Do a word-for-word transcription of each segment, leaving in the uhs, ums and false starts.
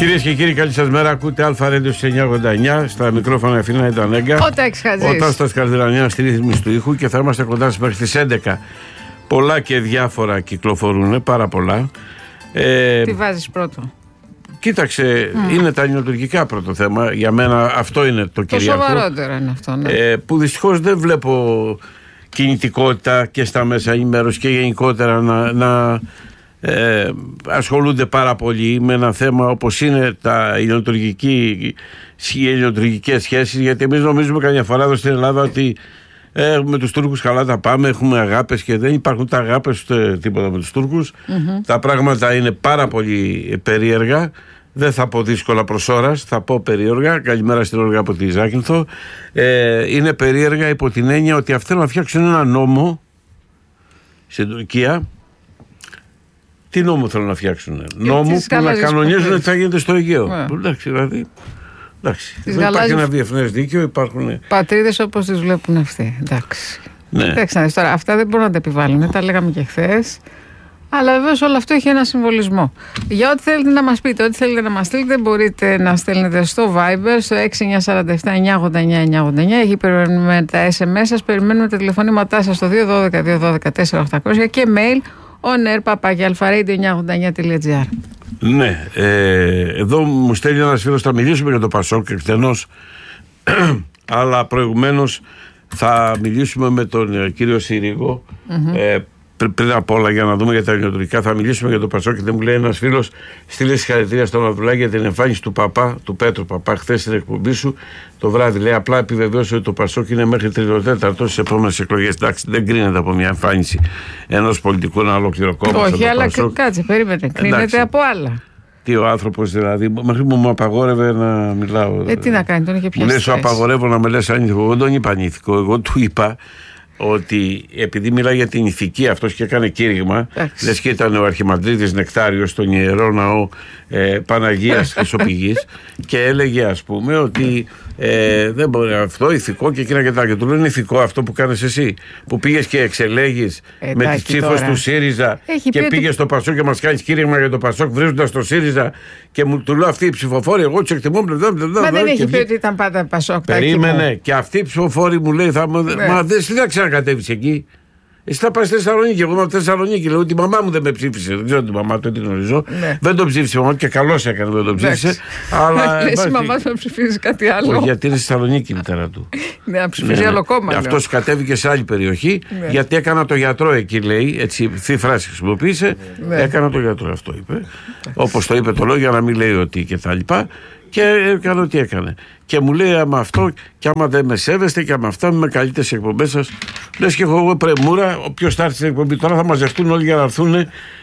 Κυρίες και κύριοι, καλή σας μέρα. Ακούτε Αλφα Ρέντιο στις εννιά ογδόντα εννιά. Στα μικρόφωνα Αθήνα ήταν Έγκα. Ο Τάκης Χατζής. Ο Τάστας Καρδελανιάς στη ρύθμιση του ήχου και θα είμαστε κοντά σας μέχρι τις έντεκα. Πολλά και διάφορα κυκλοφορούν, πάρα πολλά. Ε, Τι βάζεις πρώτο? Κοίταξε, mm. είναι τα ελληνοτουρκικά πρώτο θέμα. Για μένα αυτό είναι το, το κυρίαρχο. Το σοβαρότερο είναι αυτό, ναι. Ε, που δυστυχώς δεν βλέπω κινητικότητα και στα μέσα ενημέρωση και γενικότερα να, να ε, ασχολούνται πάρα πολύ με ένα θέμα όπως είναι τα οι ελληνοτουρκικές σχέσεις, γιατί εμείς νομίζουμε καμιά φορά εδώ στην Ελλάδα ότι ε, με τους Τούρκους καλά τα πάμε, έχουμε αγάπες, και δεν υπάρχουν τα αγάπες ούτε τίποτα με τους Τούρκους. Mm-hmm. Τα πράγματα είναι πάρα πολύ περίεργα. Δεν θα πω δύσκολα προς ώρας, θα πω περίεργα. Καλημέρα στην Όλγα από τη Ζάκυνθο. Ε, είναι περίεργα υπό την έννοια ότι αυτοί να φτιάξουν ένα νόμο στην Τουρκία. Τι νόμο θέλουν να φτιάξουν? Νόμο που να κανονίζουν ότι θα γίνεται στο Αιγαίο. Yeah. Εντάξει, δηλαδή. Εντάξει. Δεν υπάρχει ένα διεθνές δίκαιο, υπάρχουν πατρίδες όπως τις βλέπουν αυτοί. Εντάξει. Ναι. Εντάξει, τώρα αυτά δεν μπορούν να τα επιβάλλουν. Τα λέγαμε και χθες. Αλλά βεβαίως όλο αυτό έχει ένα συμβολισμό. Για ό,τι θέλετε να μας πείτε, ό,τι θέλετε να μας στείλετε, μπορείτε να στέλνετε στο Viber, στο έξι εννιά τέσσερα επτά εννιά ογδόντα εννιά εννιά ογδόντα εννιά. Εκεί περιμένουμε τα ες εμ ες σας, περιμένουμε τα τηλεφωνήματά σας στο δύο ένα δύο δύο ένα δύο τέσσερα οκτακόσια και mail on air παπάκι αλφαρέιντιο εννιακόσια ογδόντα εννιά τελεία τζι άρ. Ναι, ε, εδώ μου στέλνει ένας φίλος, θα μιλήσουμε για το Πασόκ εκτενώς, αλλά προηγουμένως θα μιλήσουμε με τον κύριο Συρίγο. Mm-hmm. ε, Πριν απ' όλα, για να δούμε για τα ελληνοτουρκικά, θα μιλήσουμε για το Πασόκ. Και δεν μου λέει ένας φίλος, στείλε συγχαρητήρια στον Αβδουλάκη για την εμφάνιση του Παπά, του Πέτρου Παπά, χθες στην εκπομπή σου το βράδυ. Λέει απλά επιβεβαίωσε ότι το Πασόκ είναι μέχρι τρίτο τέταρτο στις επόμενες εκλογές. Εντάξει, δεν κρίνεται από μια εμφάνιση ενός πολιτικού ένα ολόκληρο κόμμα. Όχι, αλλά κάτσε, περίμενε. Κρίνεται από άλλα. Τι ο άνθρωπος δηλαδή, μέχρι μου μου απαγόρευε να μιλάω. Ε, τι να κάνει, τον είχε πιάσει. Μου λέει, σου απαγορεύω να με λες ανήθικο. Εγώ δεν τον είπα ανήθικο. Εγώ του είπα ότι επειδή μιλάει για την ηθική αυτός και έκανε κήρυγμα, λες και ήταν ο Αρχιμανδρίτης Νεκτάριος στον Ιερό Ναό ε, Παναγίας Χρυσοπηγής και έλεγε, ας πούμε, ότι ε, δεν μπορεί αυτό ηθικό και εκείνα και τα. Και του λένε ηθικό αυτό που κάνεις εσύ, που πήγες και εξελέγεις ε, με τις ψήφους του ΣΥΡΙΖΑ έχει και πήγες ότι στο Πασόκ και μας κάνεις κήρυγμα για το Πασόκ βρίζοντας το ΣΥΡΙΖΑ και μου του λέω αυτοί οι ψηφοφόροι, εγώ τους εκτιμώ. Μα δεν έχει πει ότι ήταν πάντα Πασόκ. Περίμενε, και αυτοί οι ψηφοφόροι μου λέει, θα, ναι. Μα δεν θα ξανακατέβεις εκεί. Εσύ θα πάει στη Θεσσαλονίκη. Εγώ είμαι από τη Θεσσαλονίκη. Λέω ότι η μαμά μου δεν με ψήφισε. Δεν ξέρω την μαμά του, δεν την γνωρίζω. Ναι. Δεν τον ψήφισε η μαμά του και καλώς έκανε δεν τον ψήφισε. Αλλά. Λες η μαμά του να ψηφίσει κάτι άλλο. Όχι, γιατί είναι στη Θεσσαλονίκη η μητέρα του. Ναι, να ψηφίσει άλλο κόμμα. Αυτό κατέβηκε σε άλλη περιοχή γιατί έκανα το γιατρό εκεί, λέει. Έτσι, αυτή η φράση χρησιμοποίησε. Έκανα το γιατρό, αυτό είπε. Όπως το είπε το λόγο, για να μην λέει ότι και τα λοιπά. Και έκανε ό,τι έκανε. Και μου λέει, άμα αυτό, και άμα δεν με σέβεστε, και άμα αυτά, με καλείτε σε εκπομπές σας. Λες και έχω εγώ πρεμούρα, όποιος θα έρθει στην εκπομπή τώρα θα μαζευτούν όλοι για να έρθουν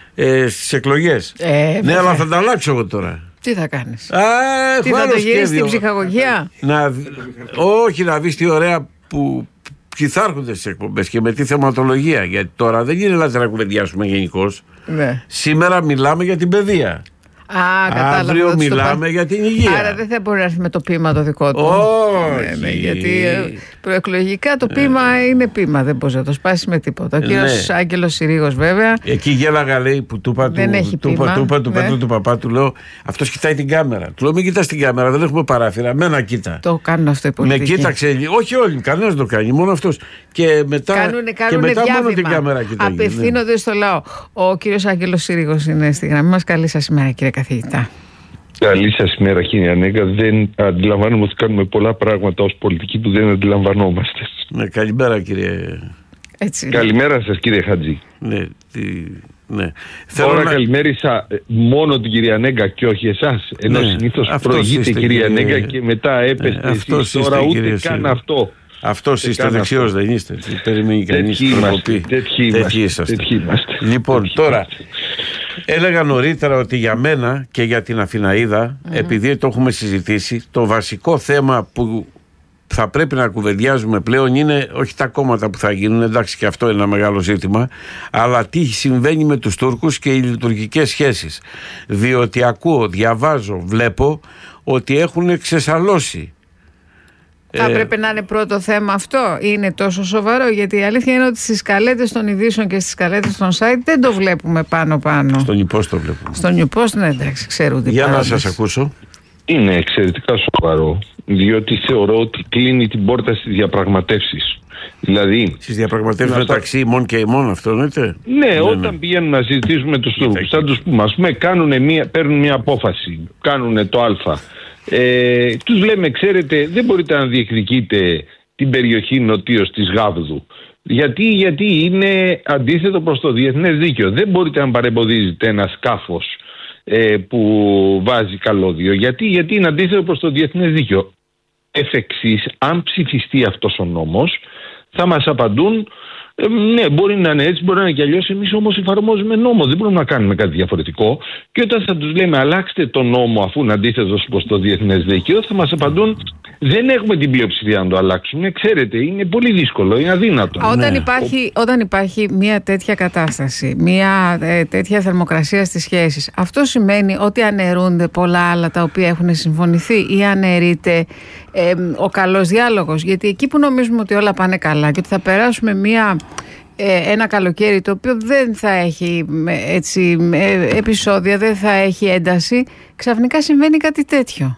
ε, στις εκλογές. Ε, ναι, αλλά θα τα αλλάξω εγώ τώρα. Τι θα κάνεις? Α, τι θα το γυρίσεις στην ψυχαγωγία? Να, όχι, να δεις τι ωραία που κυθάρχονται στις εκπομπές και με τι θεματολογία. Γιατί τώρα δεν είναι λάθος να κουβεντιάσουμε γενικώς. Ναι. Σήμερα μιλάμε για την παιδεία. Α, κατάλαβα. Αύριο μιλάμε το... για την υγεία. Άρα δεν θα μπορεί να έρθει με το πείμα το δικό του. Όχι. Ναι, ναι, γιατί προεκλογικά το πείμα ναι. είναι πείμα. Δεν μπορεί να το σπάσει με τίποτα. Ο κύριος ναι. Άγγελος Συρίγος, βέβαια. Εκεί γέλαγα, λέει, που του είπα του, του, του, του, του Πέτρου του Παπά, του λέω, αυτός κοιτάει την κάμερα. Του λέω, μην κοιτάς την κάμερα, δεν έχουμε παράθυρα. Μένα κοίτα. Το κάνουν αυτό οι πολιτικοί. Με κοίταξε, όχι όλοι, κανένας δεν το κάνει, μόνο αυτός. Και μετά, κάνουνε, κάνουνε και μετά διάβημα. μόνο την κάμερα κοιτάει. Απευθύνονται ναι. στο λαό. Ο κύριος Άγγελος Συρίγος είναι στη γραμμή μας. Καλή σας ημέρα, κύριε καθηγητά. Καλή σας ημέρα, κύριε Ανέγκα. Δεν αντιλαμβάνομαι ότι κάνουμε πολλά πράγματα ως πολιτικοί που δεν αντιλαμβανόμαστε. Ναι, καλημέρα, κύριε. Έτσι. Καλημέρα σας, κύριε Χατζή. Ναι, τι... ναι. Τώρα να... καλημέρισα μόνο την κυρία Ανέγκα και όχι εσάς. Ενώ ναι, συνήθως προηγείται η κυρία Ανέγκα κύριε... και μετά έπεσε ναι, εσείς. Τώρα ούτε κύριε καν αυτό. Αυτός είστε δεξιός, δεν είστε? Περιμένει κανείς προκοπή. Τέτοιοι είσαστε. Λοιπόν, τώρα έλεγα νωρίτερα ότι για μένα και για την Αθηναίδα, mm-hmm. επειδή το έχουμε συζητήσει, το βασικό θέμα που θα πρέπει να κουβεντιάζουμε πλέον είναι όχι τα κόμματα που θα γίνουν, εντάξει και αυτό είναι ένα μεγάλο ζήτημα, αλλά τι συμβαίνει με τους Τούρκους και οι λειτουργικές σχέσεις. Διότι ακούω, διαβάζω, βλέπω ότι έχουν ξεσαλώσει Θα ε, έπρεπε να είναι πρώτο θέμα αυτό, είναι τόσο σοβαρό? Γιατί η αλήθεια είναι ότι στις σκαλέτες των ειδήσεων και στις σκαλέτες των site δεν το βλέπουμε πάνω-πάνω. Στο New Post το βλέπουμε. Στο New Post, ναι, εντάξει, ξέρω τι. Για παράδες. Να σας ακούσω. Είναι εξαιρετικά σοβαρό, διότι θεωρώ ότι κλείνει την πόρτα στις διαπραγματεύσεις. Δηλαδή, στις διαπραγματεύσεις μεταξύ ημών και ημών, αυτό εννοείται? Ναι, ναι, όταν ναι. πηγαίνουν να συζητήσουμε με τους Τούρκους, θα τους πούμε, ας πούμε, κάνουν μια, παίρνουν μια απόφαση, κάνουν το Α. Ε, τους λέμε, ξέρετε, δεν μπορείτε να διεκδικείτε την περιοχή νοτίως της Γάβδου. Γιατί, γιατί είναι αντίθετο προς το διεθνές δίκαιο. Δεν μπορείτε να παρεμποδίζετε ένα σκάφος ε, που βάζει καλώδιο. Γιατί, γιατί είναι αντίθετο προς το διεθνές δίκαιο. Εφ' εξής, αν ψηφιστεί αυτός ο νόμος, θα μας απαντούν, ε, ναι, μπορεί να είναι έτσι, μπορεί να είναι και αλλιώς. Εμείς όμως εφαρμόζουμε νόμο, δεν μπορούμε να κάνουμε κάτι διαφορετικό. Και όταν θα τους λέμε αλλάξτε τον νόμο αφού είναι αντίθετος προς το διεθνές δίκαιο, θα μας απαντούν, δεν έχουμε την πλειοψηφία να το αλλάξουμε. Ξέρετε, είναι πολύ δύσκολο, είναι αδύνατο. Όταν, ναι. υπάρχει, όταν υπάρχει μια τέτοια κατάσταση, μια ε, τέτοια θερμοκρασία στις σχέσεις, αυτό σημαίνει ότι αναιρούνται πολλά άλλα τα οποία έχουν συμφωνηθεί ή αναιρείται ε, ο καλός διάλογος? Γιατί εκεί που νομίζουμε ότι όλα πάνε καλά και ότι θα περάσουμε μια, ε, ένα καλοκαίρι το οποίο δεν θα έχει έτσι, ε, επεισόδια, δεν θα έχει ένταση, ξαφνικά συμβαίνει κάτι τέτοιο.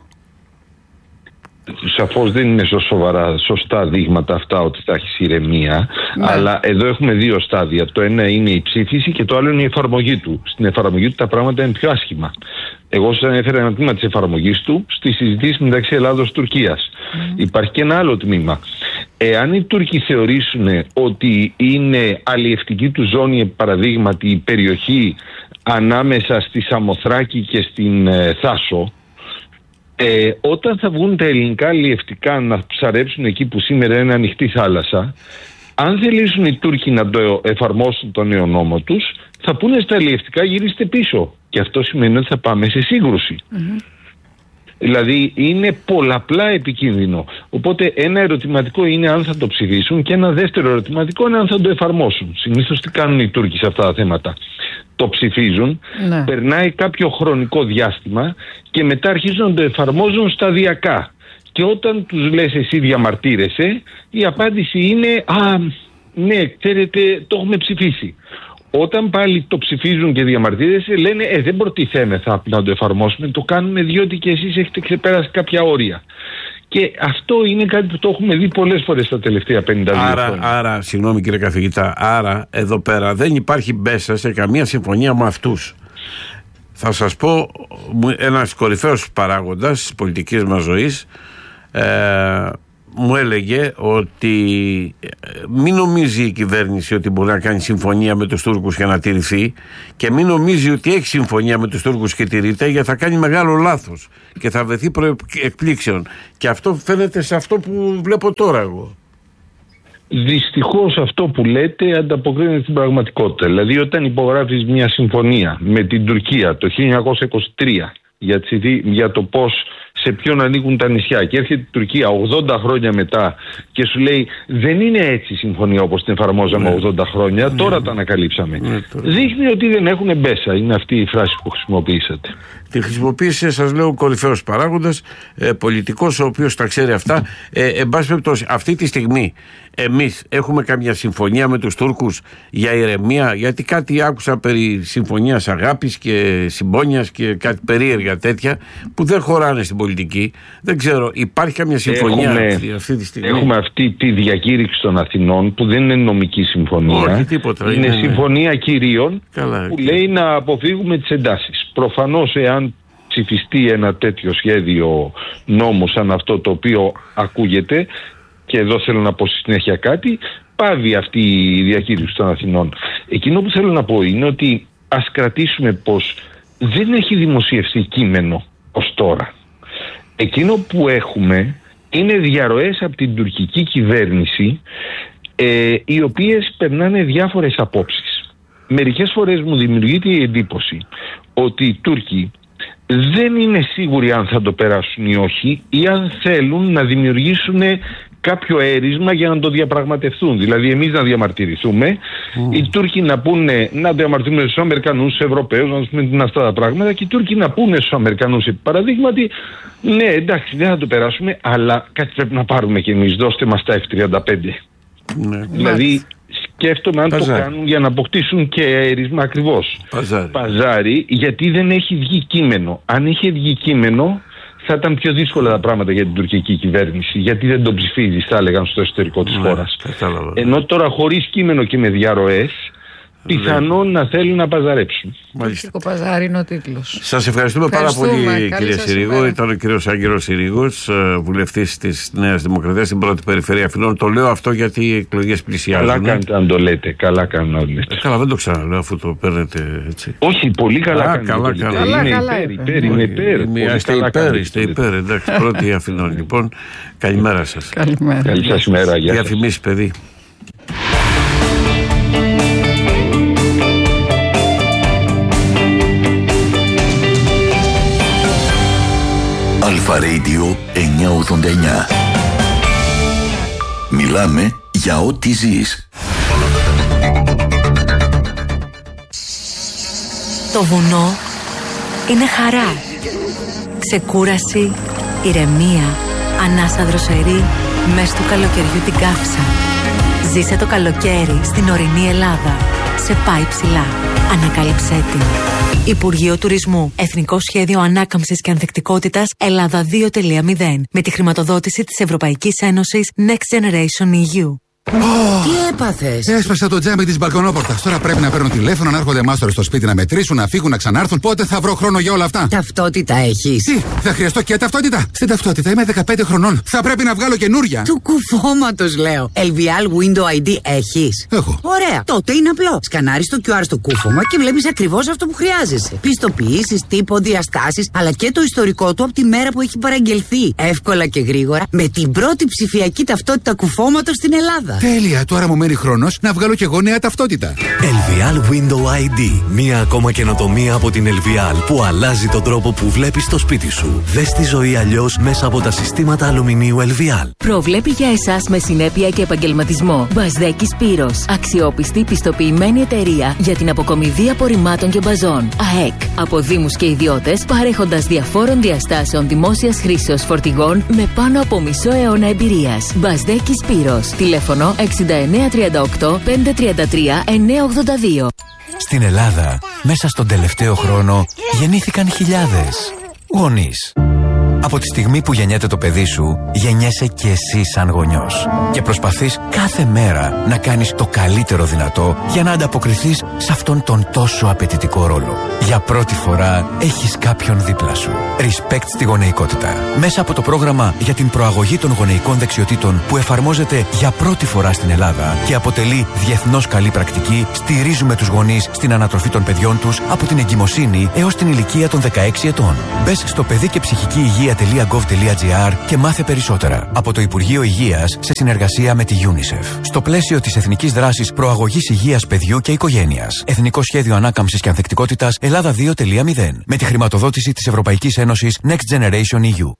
Σαφώς δεν είναι σοβαρά, σωστά δείγματα αυτά ότι θα έχει ηρεμία, ναι. Αλλά εδώ έχουμε δύο στάδια. Το ένα είναι η ψήφιση και το άλλο είναι η εφαρμογή του. Στην εφαρμογή του τα πράγματα είναι πιο άσχημα. Εγώ σας ανέφερα ένα τμήμα της εφαρμογής του στις συζητήσεις μεταξύ Ελλάδος και Τουρκίας. Mm. Υπάρχει και ένα άλλο τμήμα. Εάν οι Τούρκοι θεωρήσουν ότι είναι αλλιευτική του ζώνη, παραδείγματι η περιοχή ανάμεσα στη Σαμοθράκη και στην ε, Θάσο, Ε, όταν θα βγουν τα ελληνικά αλλιευτικά να ψαρέψουν εκεί που σήμερα είναι ανοιχτή θάλασσα, αν θελήσουν οι Τούρκοι να το εφαρμόσουν τον νέο νόμο τους, θα πούνε στα αλλιευτικά γυρίστε πίσω. Και αυτό σημαίνει ότι θα πάμε σε σύγκρουση. Mm-hmm. Δηλαδή είναι πολλαπλά επικίνδυνο. Οπότε ένα ερωτηματικό είναι αν θα το ψηφίσουν και ένα δεύτερο ερωτηματικό είναι αν θα το εφαρμόσουν. Συνήθως τι κάνουν οι Τούρκοι σε αυτά τα θέματα? Το ψηφίζουν, ναι. Περνάει κάποιο χρονικό διάστημα και μετά αρχίζουν να το εφαρμόζουν σταδιακά. Και όταν τους λες εσύ διαμαρτύρεσαι, η απάντηση είναι «Α, ναι, ξέρετε, το έχουμε ψηφίσει». Όταν πάλι το ψηφίζουν και διαμαρτύρεσαι, λένε «Ε, δεν προτιθέμεθα να το εφαρμόσουμε, το κάνουμε διότι και εσείς έχετε ξεπεράσει κάποια όρια». Και αυτό είναι κάτι που το έχουμε δει πολλές φορές τα τελευταία πενήντα δύο άρα, χρόνια. Άρα, συγγνώμη κύριε καθηγητά, άρα εδώ πέρα δεν υπάρχει μπέσα σε καμία συμφωνία με αυτούς. Θα σας πω, ένας κορυφαίος παράγοντας της πολιτικής μας ζωής ε, μου έλεγε ότι μην νομίζει η κυβέρνηση ότι μπορεί να κάνει συμφωνία με τους Τούρκους και να τηρηθεί, και μην νομίζει ότι έχει συμφωνία με τους Τούρκους και τηρείται, γιατί θα κάνει μεγάλο λάθος και θα βρεθεί προεκπλήξεων. Και αυτό φαίνεται σε αυτό που βλέπω τώρα εγώ. Δυστυχώς αυτό που λέτε ανταποκρίνεται στην πραγματικότητα. Δηλαδή όταν υπογράφεις μια συμφωνία με την Τουρκία το χίλια εννιακόσια είκοσι τρία για, για το πώς, σε ποιον ανήκουν τα νησιά, και έρχεται η Τουρκία ογδόντα χρόνια μετά και σου λέει δεν είναι έτσι η συμφωνία όπως την εφαρμόζαμε ναι. ογδόντα χρόνια, ναι. τώρα τα ανακαλύψαμε. Ναι, τώρα. Δείχνει ότι δεν έχουν μπέσα. Είναι αυτή η φράση που χρησιμοποιήσατε. Τη χρησιμοποίησε, σας λέω, κορυφαίος παράγοντας, ε, πολιτικός ο οποίος τα ξέρει αυτά. Ε, εν πάση περιπτώσει, αυτή τη στιγμή εμείς έχουμε καμιά συμφωνία με τους Τούρκους για ηρεμία? Γιατί κάτι άκουσα περί συμφωνίας αγάπης και συμπόνιας και κάτι περίεργα τέτοια που δεν χωράνε στην πολιτική. Δεν ξέρω, υπάρχει καμιά συμφωνία έχουμε, αυτή, αυτή τη στιγμή? Έχουμε αυτή τη διακήρυξη των Αθηνών που δεν είναι νομική συμφωνία. Όχι, τίποτα, είναι, είναι συμφωνία κυρίων. Καλά, που και... λέει να αποφύγουμε τις εντάσεις. Προφανώς εάν ψηφιστεί ένα τέτοιο σχέδιο νόμου σαν αυτό το οποίο ακούγεται, και εδώ θέλω να πω στη συνέχεια κάτι, πάβει αυτή η διακήρυξη των Αθηνών. Εκείνο που θέλω να πω είναι ότι ας κρατήσουμε πως δεν έχει δημοσιευθεί κείμενο ως τώρα. Εκείνο που έχουμε είναι διαρροές από την τουρκική κυβέρνηση, ε, οι οποίες περνάνε διάφορες απόψεις. Μερικές φορές μου δημιουργείται η εντύπωση ότι οι Τούρκοι δεν είναι σίγουροι αν θα το περάσουν ή όχι, ή αν θέλουν να δημιουργήσουν κάποιο έρισμα για να το διαπραγματευτούν. Δηλαδή εμείς να διαμαρτυρηθούμε, mm. οι Τούρκοι να πούνε, να διαμαρτυρούμε στους Αμερικανούς, στους Ευρωπαίους, να τους πούμε είναι αυτά τα πράγματα, και οι Τούρκοι να πούνε στους Αμερικανούς, επί παραδείγματι, ναι εντάξει δεν θα το περάσουμε, αλλά κάτι πρέπει να πάρουμε κι εμείς, δώστε μας τα εφ τριάντα πέντε. Mm. Δηλαδή σκέφτομαι αν Παζάρι. το κάνουν για να αποκτήσουν και έρισμα ακριβώς. Παζάρι. Παζάρι, γιατί δεν έχει βγει κείμενο. Αν είχε βγει κείμενο, θα ήταν πιο δύσκολα τα πράγματα για την τουρκική κυβέρνηση. Γιατί δεν τον ψηφίζει, θα έλεγαν, στο εσωτερικό της ναι, χώρας. Ενώ τώρα χωρίς κείμενο και με διαρροές, πιθανόν να θέλουν να παζαρέψουν. Τουρκικό παζάρι είναι ο τίτλος. Σας ευχαριστούμε πάρα πολύ, κύριε Συρίγο. Ήταν ο κύριος Άγγελος Συρίγος, βουλευτής της Νέας Δημοκρατίας στην πρώτη περιφέρεια Αθηνών. Το λέω αυτό γιατί οι εκλογές πλησιάζουν. Καλά κάνετε αν το λέτε. Καλά κάνετε να το λέτε. Καλά, δεν το ξαναλέω αφού το παίρνετε έτσι. Όχι, πολύ καλά Α, κάνετε. Καλά, καλά. καλά. Είναι καλά, υπέρ, υπέρ, είμαι υπέρ. Είστε υπέρ, είστε υπέρ. Εντάξει, πρώτη Αθηνών. Λοιπόν, καλημέρα σας. Καλή σας ημέρα. Διαφημίσεις, παιδί. Αλφα Radio εννιακόσια ογδόντα εννιά. Μιλάμε για ό,τι ζεις. Το βουνό είναι χαρά, ξεκούραση, ηρεμία, ανάσα δροσερή, μες του καλοκαιριού την καύσα. Ζήσε το καλοκαίρι στην ορεινή Ελλάδα. Σε πάει ψηλά. Ανακάλυψέ την. Υπουργείο Τουρισμού. Εθνικό Σχέδιο Ανάκαμψης και Ανθεκτικότητας Ελλάδα δύο τελεία μηδέν. Με τη χρηματοδότηση της Ευρωπαϊκής Ένωσης Next Generation ι γιου. Oh. Τι έπαθες? Έσπασα το τζάμι της μπαλκονόπορτας. Τώρα πρέπει να παίρνω τηλέφωνο, να έρχονται μάστορες στο σπίτι να μετρήσουν, να φύγουν, να ξανάρθουν. Πότε θα βρω χρόνο για όλα αυτά? Ταυτότητα έχεις? Τι, θα χρειαστώ και ταυτότητα? Στην ταυτότητα είμαι δεκαπέντε χρονών. Θα πρέπει να βγάλω καινούρια. Του κουφώματος λέω. ελ βι ελ Window άι ντι έχεις? Έχω. Ωραία. Τότε είναι απλό. Σκανάρεις το κιου αρ στο κούφωμα και βλέπεις ακριβώς αυτό που χρειάζεσαι. Πιστοποιήσεις, τύπο, διαστάσεις, αλλά και το ιστορικό του από τη μέρα που έχει παραγγελθεί. Εύκολα και γρήγορα με την πρώτη ψηφιακή ταυτότητα κουφώματος στην Ελλάδα. Τέλεια, τώρα μου μένει χρόνος να βγάλω κι εγώ νέα ταυτότητα. ελ βι ελ Window άι ντι. Μία ακόμα καινοτομία από την ελ βι ελ που αλλάζει τον τρόπο που βλέπεις το σπίτι σου. Δες τη ζωή αλλιώς μέσα από τα συστήματα αλουμινίου ελ βι ελ. Προβλέπει για εσάς με συνέπεια και επαγγελματισμό. Μπασδέκη Σπύρος. Αξιόπιστη πιστοποιημένη εταιρεία για την αποκομιδή απορριμμάτων και μπαζών. ΑΕΚ. Από δήμους και ιδιώτες, παρέχοντας διαφόρων διαστάσεων δημόσιας χρήσεως φορτηγών με πάνω από μισό αιώνα εμπειρίας. Μπασδέκη Σπύρος. Τηλέφωνο εξήντα εννέα τριάντα οκτώ πεντακόσια τριάντα τρία εννιακόσια ογδόντα δύο. Στην Ελλάδα, μέσα στον τελευταίο χρόνο, γεννήθηκαν χιλιάδες γονείς. Από τη στιγμή που γεννιέται το παιδί σου, γεννιέσαι και εσύ σαν γονιός. Και προσπαθείς κάθε μέρα να κάνεις το καλύτερο δυνατό για να ανταποκριθείς σε αυτόν τον τόσο απαιτητικό ρόλο. Για πρώτη φορά έχεις κάποιον δίπλα σου. Respect στη γονεϊκότητα. Μέσα από το πρόγραμμα για την προαγωγή των γονεϊκών δεξιοτήτων που εφαρμόζεται για πρώτη φορά στην Ελλάδα και αποτελεί διεθνώς καλή πρακτική, στηρίζουμε τους γονείς στην ανατροφή των παιδιών τους από την εγκυμοσύνη έως την ηλικία των δεκαέξι ετών. Μπες στο παιδί και ψυχική υγεία .gov.gr και μάθε περισσότερα. Από το Υπουργείο Υγείας σε συνεργασία με τη UNICEF. Στο πλαίσιο της Εθνικής Δράσης Προαγωγής Υγείας Παιδιού και Οικογένειας. Εθνικό Σχέδιο Ανάκαμψης και Ανθεκτικότητας Ελλάδα δύο τελεία μηδέν. Με τη χρηματοδότηση της Ευρωπαϊκής Ένωσης Next Generation ι γιου.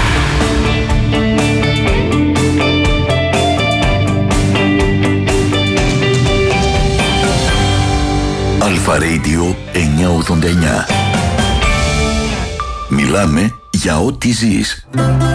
Αλφα Radio εννιακόσια ογδόντα εννιά. Μιλάμε για ό,τι ζεις.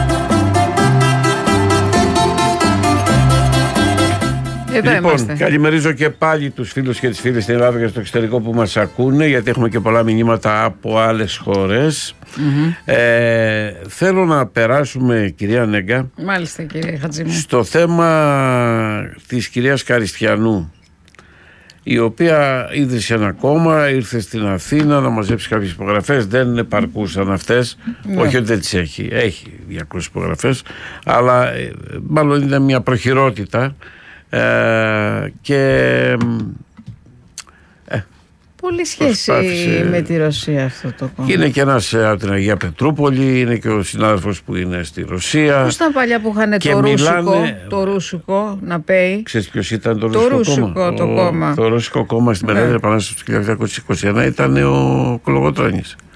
Εδώ λοιπόν, είμαστε. καλημερίζω και πάλι τους φίλους και τις φίλες στην Ελλάδα και στο εξωτερικό που μας ακούνε, γιατί έχουμε και πολλά μηνύματα από άλλες χώρες. Mm-hmm. Ε, θέλω να περάσουμε, κυρία Νέγκα, μάλιστα, κύριε Χατζήμου, στο θέμα της κυρίας Καριστιανού, η οποία ίδρυσε ένα κόμμα, ήρθε στην Αθήνα να μαζέψει κάποιες υπογραφές. Δεν επαρκούσαν αυτές. Ναι. Όχι ότι δεν τις έχει. Έχει διακόσιες υπογραφές, αλλά ε, μάλλον είναι μια προχειρότητα. Ε, και ε, πολύ σχέση προσπάθησε με τη Ρωσία αυτό το κόμμα. Είναι και ένας από την Αγία Πετρούπολη, είναι και ο συνάδελφος που είναι στη Ρωσία. Πώς τα παλιά που είχαν το μιλάνε... ρούσικο, το ρούσικο να πέει. Ξέρεις ποιος ήταν το, το ρούσικο, ρούσικο κόμμα? Το, κόμμα. Το ρούσικο κόμμα στην Μεγάλη Επανάσταση του χίλια εννιακόσια είκοσι ένα ήταν ο Κολοκοτρώνης.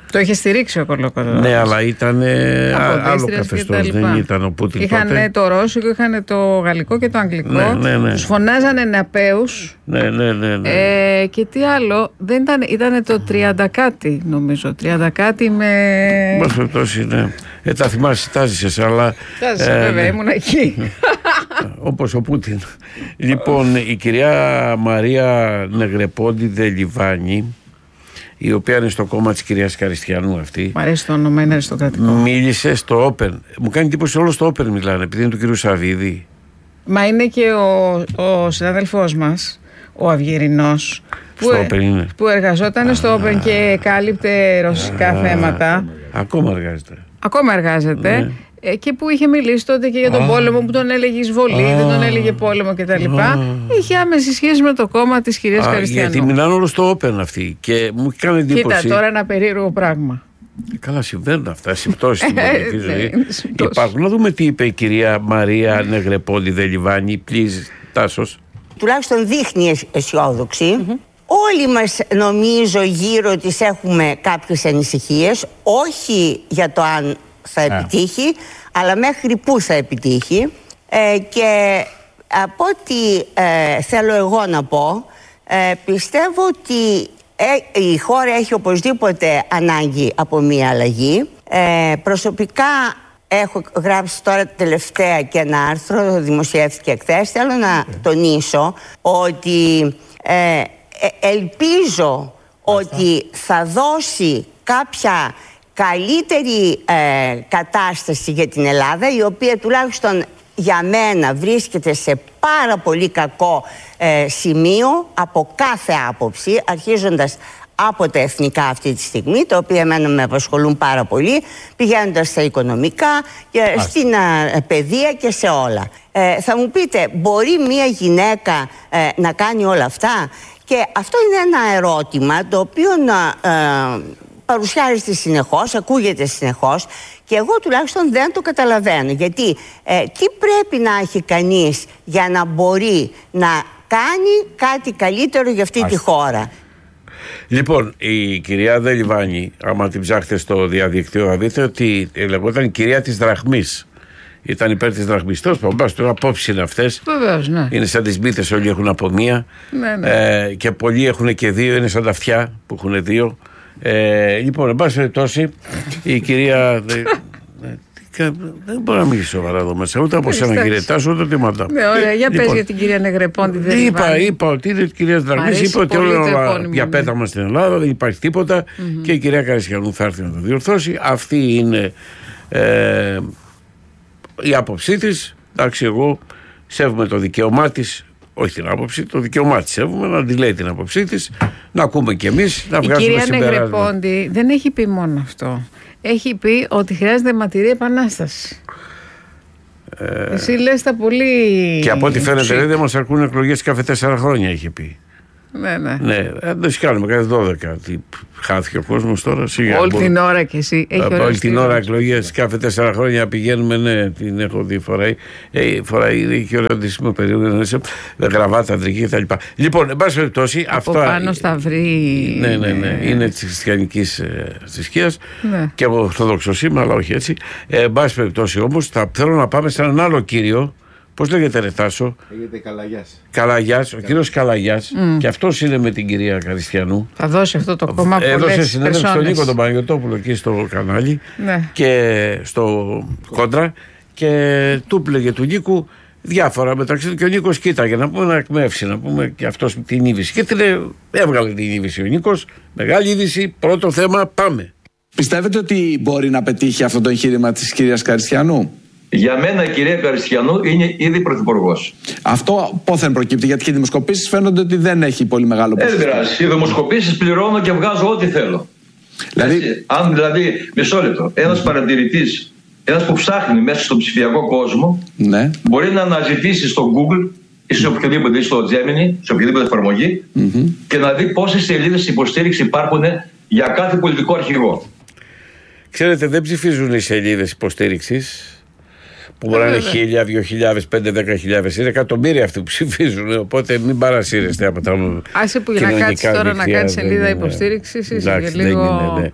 Το είχε στηρίξει ο Κολοκοτρώνης. Ναι, αλλά ήταν άλλο καθεστώς. Δεν ήταν ο Πούτιν. Είχαν τότε. το ρώσικο, είχαν το γαλλικό και το αγγλικό. Ναι, ναι, ναι. Τους φωνάζανε νεαπαίους. Ναι, ναι, ναι, ναι. Ε, και τι άλλο, δεν ήταν, ήταν το τριάντα κάτι νομίζω. τριάντα κάτι με. Μας περιπτώσει, ναι. Ε, τα θυμάσαι, τάζησες, αλλά. Τάζησα, ε, βέβαια, ναι. Ήμουν εκεί. Όπως ο Πούτιν. Λοιπόν, η κυρία Μαρία Νεγρεπόντι Δελιβάνη, η οποία είναι στο κόμμα της κυρίας Καριστιανού αυτή. Μ' αρέσει το όνομα, είναι αριστοκρατικό. Μίλησε στο Open. Μου κάνει εντύπωση όλο στο Open μιλάνε, επειδή είναι του κυρίου Σαββίδη. Μα είναι και ο, ο συνάδελφός μας, ο Αυγερινός, που, ε, που εργαζόταν α, στο Open και κάλυπτε ρωσικά α, θέματα. Ακόμα εργάζεται. Ακόμα εργάζεται. Ναι. Και που είχε μιλήσει τότε και για τον ah. πόλεμο, που τον έλεγε εισβολή, ah. δεν τον έλεγε πόλεμο κτλ. Ah. Είχε άμεση σχέση με το κόμμα της κυρίας ah, Καριστιανού. Γιατί μιλάνε όλο στο Open αυτοί. Και μου κάνει εντύπωση. Κοίτα τώρα ένα περίεργο πράγμα. Καλά, συμβαίνουν αυτά. Συμπτώσεις στην πολιτική ζωή. Υπάρχουν. Να δούμε τι είπε η κυρία Μαρία Νεγρεπόντι Δελιβάνη. Please, Τάσος. Τουλάχιστον δείχνει αισιόδοξη. Mm-hmm. Όλοι μας νομίζω γύρω της έχουμε κάποιες ανησυχίες. Όχι για το αν θα επιτύχει, yeah. αλλά μέχρι πού θα επιτύχει. Ε, και από ό,τι ε, θέλω εγώ να πω, ε, πιστεύω ότι ε, η χώρα έχει οπωσδήποτε ανάγκη από μία αλλαγή. Ε, προσωπικά έχω γράψει τώρα τελευταία και ένα άρθρο, δημοσιεύτηκε εχθές. Θέλω να yeah. τονίσω ότι ε, ε, ελπίζω yeah. ότι θα δώσει κάποια καλύτερη ε, κατάσταση για την Ελλάδα, η οποία τουλάχιστον για μένα βρίσκεται σε πάρα πολύ κακό ε, σημείο από κάθε άποψη, αρχίζοντας από τα εθνικά αυτή τη στιγμή, τα οποία εμένα με απασχολούν πάρα πολύ, πηγαίνοντας στα οικονομικά, και στην ε, παιδεία και σε όλα. Ε, θα μου πείτε, μπορεί μια γυναίκα ε, να κάνει όλα αυτά? Και αυτό είναι ένα ερώτημα το οποίο ε, παρουσιάζεται συνεχώς, ακούγεται συνεχώς, και εγώ τουλάχιστον δεν το καταλαβαίνω. Γιατί ε, τι πρέπει να έχει κανείς για να μπορεί να κάνει κάτι καλύτερο για αυτή Άς. τη χώρα? Λοιπόν, η κυρία Δελιβάνη, άμα την ψάχτε στο διαδίκτυο, θα δείτε ότι λεγόταν κυρία της Δραχμής. Ήταν υπέρ της Δραχμής. Τέλος πάντων, τώρα απόψεις είναι αυτές. Βεβαίως, ναι. Είναι σαν τις μπίτες, όλοι έχουν από μία. Ναι, ναι. Ε, και πολλοί έχουν και δύο, είναι σαν τα αυτιά που έχουν δύο. Ε, λοιπόν, εν πάση περιπτώσει, η κυρία. Δε, δεν μπορώ να μιλήσω σοβαρά εδώ μέσα, ούτε από σένα κύριε Τάσο, ούτε τίποτα. Ναι, ωραία, για λοιπόν, πες για την κυρία Νεγρεπόντι. Είπα, είπα ότι είναι η κυρία Δραχμής, είπε ότι όλα για πέταμα στην Ελλάδα, δεν υπάρχει τίποτα mm-hmm. και η κυρία Καριστιανού θα έρθει να το διορθώσει. Αυτή είναι ε, η άποψή της. Εντάξει, εγώ σέβομαι το δικαίωμά της. Όχι την άποψη, το δικαίωμά τη σέβομαι, να τη λέει την άποψή τη, να ακούμε κι εμείς, να βγάζουμε συμπεράσματα. Η κυρία Νεγρεπόντι δεν έχει πει μόνο αυτό. Έχει πει ότι χρειάζεται αιματηρή επανάσταση. Ε... Εσύ λες τα πολύ. Και από ό,τι φαίνεται, δεν μας αρκούν εκλογές κάθε τέσσερα χρόνια, έχει πει. Ναι, ναι. Ναι, δεν τις κάνουμε κάθε δώδεκα. Τι, χάθηκε ο κόσμος τώρα. Σιγά, όλη μπορώ... την ώρα κι εσύ. Έχει όλη την ώρα εκλογές, κάθε τέσσερα χρόνια πηγαίνουμε. Ναι, την έχω δει. Φοράει. Ε, φοράει, έχει ωραιοτήσιμο περίοδο. Γραβάτα, αντρική κτλ. Λοιπόν, εν πάση περιπτώσει. Από αυτά, πάνω στα βρει. Ναι, ναι, ναι. Είναι τη χριστιανική ε, θρησκεία ναι. και από ορθόδοξο σήμα, αλλά όχι έτσι. Ε, εν πάση περιπτώσει όμως, θέλω να πάμε σε έναν άλλο κύριο. Πώς λέγεται ρε Τάσο? Λέγεται Καλαγιάς. Καλαγιάς, ο κύριος Καλαγιάς mm. και αυτός είναι με την κυρία Καριστιανού. Θα δώσει αυτό το κόμμα πολλές έδωσε συνέντευξη στον Νίκο τον Παναγιωτόπουλο εκεί στο κανάλι ναι. και στο Κόντρα και του πλέγε του Νίκου διάφορα μεταξύ του και ο Νίκος κοίταγε να πούμε να εκμεύσει, να πούμε και αυτός την είδηση και την έβγαλε την είδηση ο Νίκος, μεγάλη είδηση, πρώτο θέμα, πάμε. Πιστεύετε ότι μπορεί να πετύχει αυτό το εγχείρημα της κυρίας Καριστιανού? Για μένα η κυρία Καριστιανού είναι ήδη πρωθυπουργός. Αυτό πόθεν προκύπτει, γιατί και οι δημοσκοπήσεις φαίνονται ότι δεν έχει πολύ μεγάλο ποσοστό. Δεν πειράζει. Οι δημοσκοπήσεις πληρώνω και βγάζω ό,τι θέλω. Δηλαδή, Έτσι, αν δηλαδή, μισό λεπτό, ένας παρατηρητής, ένας που ψάχνει μέσα στον ψηφιακό κόσμο, ναι. μπορεί να αναζητήσει στο Google ή σε οποιοδήποτε, στο Gemini, σε οποιαδήποτε εφαρμογή mm-hmm. και να δει πόσες σελίδες υποστήριξη υπάρχουν για κάθε πολιτικό αρχηγό. Ξέρετε, δεν ψηφίζουν οι σελίδες υποστήριξης. Που μπορεί να είναι χίλια, δύο χιλιάδες, πέντε, δέκα χιλιάδες. Είναι εκατομμύρια αυτοί που ψηφίζουν. Οπότε μην παρασύρεστε από τα κοινωνικά. Άσε που για να κάτσει τώρα να κάνει σελίδα υποστήριξη. Εντάξει, δεν είναι. Ναι.